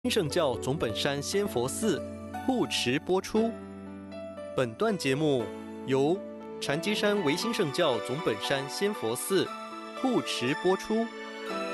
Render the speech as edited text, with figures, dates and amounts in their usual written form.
圣教总本山仙佛寺护持播出。本段节目由禅机山维新圣教总本山仙佛寺护持播出。